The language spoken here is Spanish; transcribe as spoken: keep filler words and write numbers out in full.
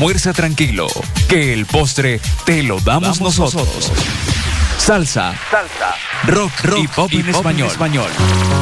almuerza tranquilo, que el postre te lo damos, damos nosotros. nosotros. Salsa, Salsa, rock, rock y pop, y en, pop español. en español.